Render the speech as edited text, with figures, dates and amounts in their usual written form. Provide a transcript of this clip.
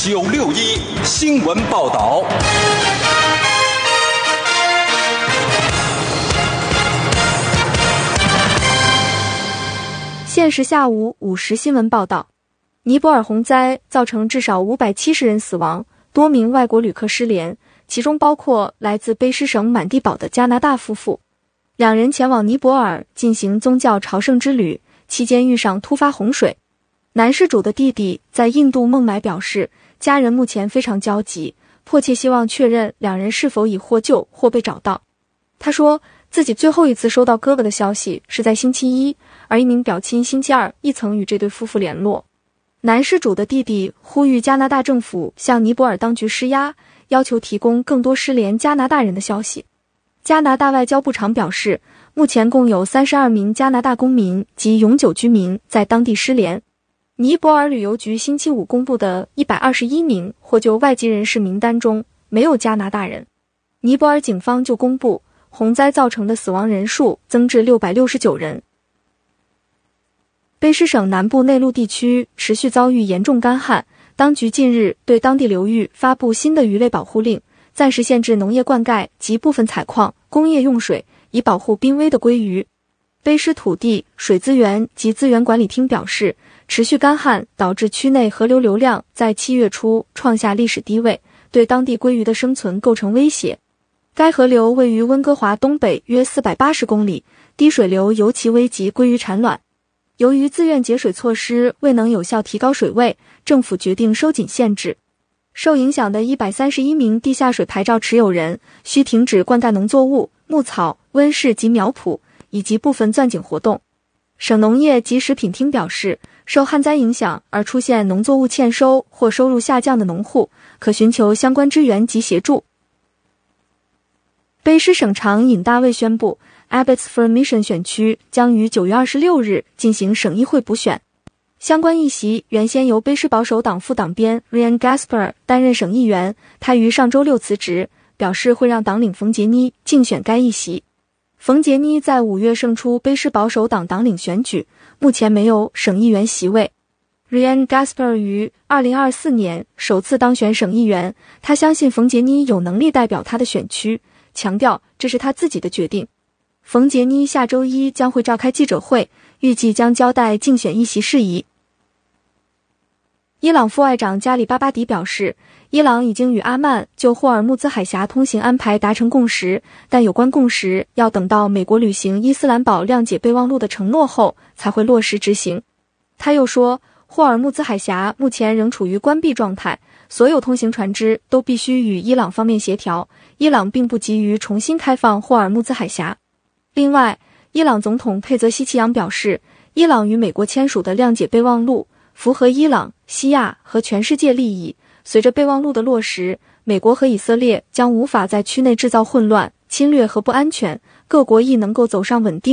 961新闻报道。 现时下午5时新闻报道，尼泊尔洪灾造成至少570人死亡，多名外国旅客失联，其中包括来自卑诗省满地堡的加拿大夫妇。两人前往尼泊尔进行宗教朝圣之旅，期间遇上突发洪水。男事主的弟弟在印度孟买表示，家人目前非常焦急，迫切希望确认两人是否已获救或被找到。他说，自己最后一次收到哥哥的消息是在星期一，而一名表亲星期二亦曾与这对夫妇联络。男事主的弟弟呼吁加拿大政府向尼泊尔当局施压，要求提供更多失联加拿大人的消息。加拿大外交部长表示，目前共有32名加拿大公民及永久居民在当地失联。尼泊尔旅游局星期五公布的121名获救外籍人士名单中没有加拿大人。尼泊尔警方就公布，洪灾造成的死亡人数增至669人。卑诗省南部内陆地区持续遭遇严重干旱，当局近日对当地流域发布新的鱼类保护令，暂时限制农业灌溉及部分采矿、工业用水，以保护濒危的鲑鱼。卑诗土地、水资源及资源管理厅表示，持续干旱导致区内河流流量在7月初创下历史低位，对当地鲑鱼的生存构成威胁。该河流位于温哥华东北约480公里，低水流尤其危及鲑鱼产卵。由于自愿节水措施未能有效提高水位，政府决定收紧限制。受影响的131名地下水牌照持有人需停止灌溉农作物、牧草、温室及苗圃，以及部分钻井活动。省农业及食品厅表示，受旱灾影响而出现农作物欠收或收入下降的农户，可寻求相关支援及协助。卑诗省长尹大卫宣布， Abbotsford Mission 选区将于9月26日进行省议会补选。相关议席原先由卑诗保守党副党鞭 Ryan Gasper 担任省议员，他于上周六辞职，表示会让党领冯杰尼竞选该议席。冯杰尼在5月胜出卑诗保守党党领选举，目前没有省议员席位。Ryan Gasper 于2024年首次当选省议员，他相信冯杰尼有能力代表他的选区，强调这是他自己的决定。冯杰尼下周一将会召开记者会，预计将交代竞选议席事宜。伊朗副外长加里巴巴迪表示，伊朗已经与阿曼就霍尔木兹海峡通行安排达成共识，但有关共识要等到美国履行伊斯兰堡谅解备忘录的承诺后才会落实执行。他又说，霍尔木兹海峡目前仍处于关闭状态，所有通行船只都必须与伊朗方面协调，伊朗并不急于重新开放霍尔木兹海峡。另外，伊朗总统佩泽西奇扬表示，伊朗与美国签署的谅解备忘录符合伊朗、西亚和全世界利益。随着备忘录的落实，美国和以色列将无法在区内制造混乱、侵略和不安全，各国亦能够走上稳定